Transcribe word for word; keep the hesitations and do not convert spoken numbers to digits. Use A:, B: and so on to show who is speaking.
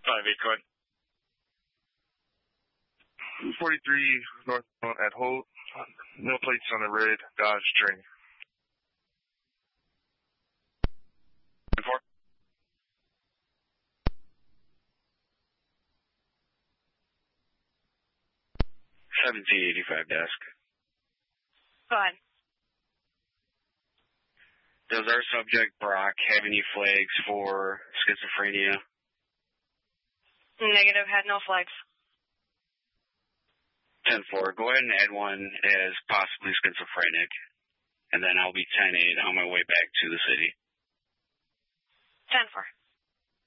A: five eight, go ahead.
B: forty-three northbound at Holt. No plates on the red Dodge Dream.
A: Four. seventeen eighty-five desk.
C: Go ahead.
A: Does our subject, Brock, have any flags for schizophrenia?
C: Negative, had no flags.
A: ten four, go ahead and add one as possibly schizophrenic, and then I'll be ten eight on my way back to the city.
C: ten four.